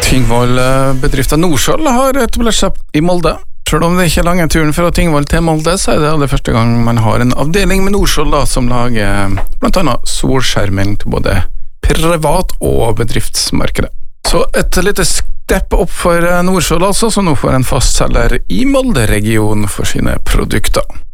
Tingvoll bedriften Norskjold har etablert seg I Molde. Selv om det ikke er lange turen fra Tingvoll til Molde, så er det aller første gang man har en avdeling med Norskjold da, som lager blant annet solskjerming til både privat- og bedriftsmarkedet. Så et lite step opp for Norskjold altså, som nå får en fastselger I Molde-regionen for sine produkter.